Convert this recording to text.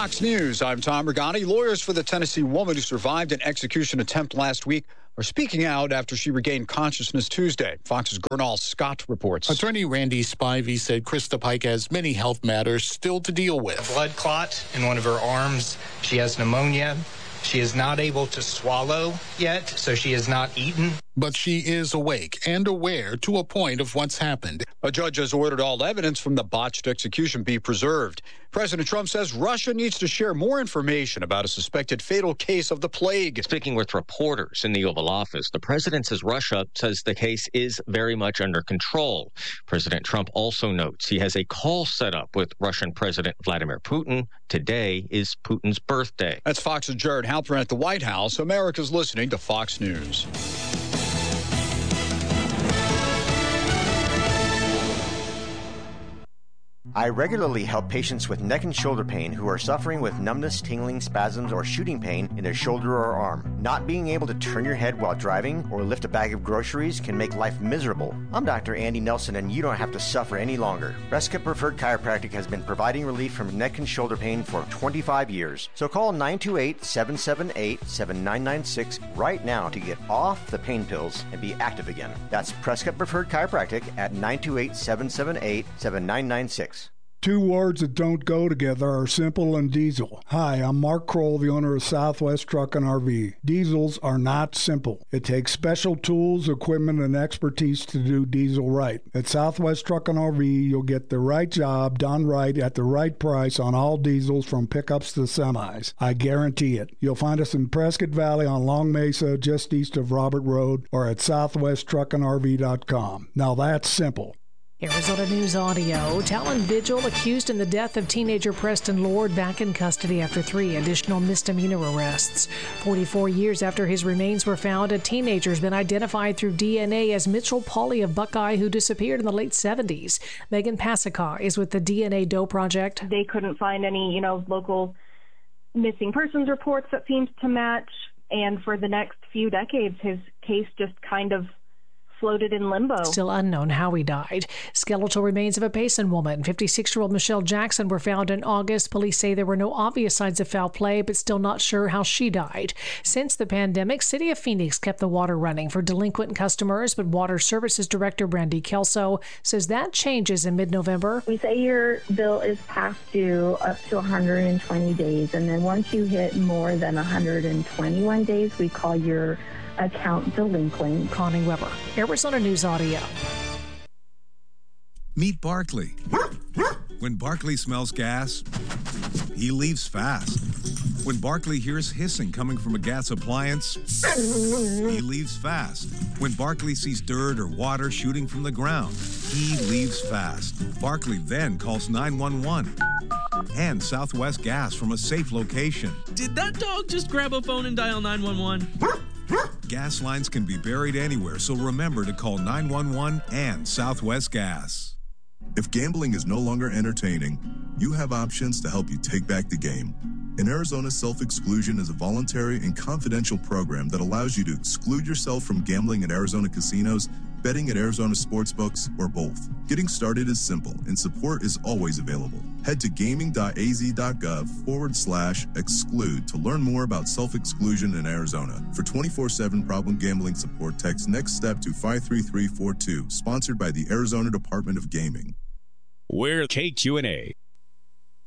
Fox News, I'm Tom Regani. Lawyers for the Tennessee woman who survived an execution attempt last week are speaking out after she regained consciousness Tuesday. Fox's Gernal Scott reports. Attorney Randy Spivey said Krista Pike has many health matters still to deal with. A blood clot in one of her arms. She has pneumonia. She is not able to swallow yet, so she has not eaten. But she is awake and aware to a point of what's happened. A judge has ordered all evidence from the botched execution be preserved. President Trump says Russia needs to share more information about a suspected fatal case of the plague. Speaking with reporters in the Oval Office, the president says Russia says the case is very much under control. President Trump also notes he has a call set up with Russian President Vladimir Putin. Today is Putin's birthday. That's Fox's Jared Halpern at the White House. America's listening to Fox News. I regularly help patients with neck and shoulder pain who are suffering with numbness, tingling, spasms, or shooting pain in their shoulder or arm. Not being able to turn your head while driving or lift a bag of groceries can make life miserable. I'm Dr. Andy Nelson, and you don't have to suffer any longer. Prescott Preferred Chiropractic has been providing relief from neck and shoulder pain for 25 years. So call 928-778-7996 right now to get off the pain pills and be active again. That's Prescott Preferred Chiropractic at 928-778-7996. Two words that don't go together are simple and diesel. Hi, I'm Mark Kroll, the owner of Southwest Truck and RV. Diesels are not simple. It takes special tools, equipment, and expertise to do diesel right. At Southwest Truck and RV, you'll get the right job done right at the right price on all diesels from pickups to semis. I guarantee it. You'll find us in Prescott Valley on Long Mesa, just east of Robert Road, or at southwesttruckandrv.com. Now that's simple. Arizona News Audio. Talon Vigil accused in the death of teenager Preston Lord back in custody after 3 additional misdemeanor arrests. 44 years after his remains were found, a teenager has been identified through DNA as Mitchell Pauly of Buckeye, who disappeared in the late 70s. Megan Passacaw is with the DNA Doe Project. They couldn't find any, local missing persons reports that seemed to match. And for the next few decades, his case just kind of floated in limbo. Still unknown how he died. Skeletal remains of a Payson woman, 56-year-old Michelle Jackson, were found in August. Police say there were no obvious signs of foul play, but still not sure how she died. Since the pandemic, City of Phoenix kept the water running for delinquent customers, but Water Services Director Brandy Kelso says that changes in mid-November. We say your bill is past due up to 120 days, and then once you hit more than 121 days, we call your account delinquent. Connie Weber, Arizona News Audio. Meet Barkley. When Barkley smells gas, he leaves fast. When Barkley hears hissing coming from a gas appliance, he leaves fast. When Barkley sees dirt or water shooting from the ground, he leaves fast. Barkley then calls 911 and Southwest Gas from a safe location. Did that dog just grab a phone and dial 911? Gas lines can be buried anywhere, so remember to call 911 and Southwest Gas. If gambling is no longer entertaining, you have options to help you take back the game. In Arizona, self-exclusion is a voluntary and confidential program that allows you to exclude yourself from gambling at Arizona casinos, betting at Arizona sportsbooks, or both. Getting started is simple, and support is always available. Head to gaming.az.gov/exclude to learn more about self-exclusion in Arizona. For 24/7 problem gambling support, text NEXT STEP to 53342, sponsored by the Arizona Department of Gaming. We're KQNA.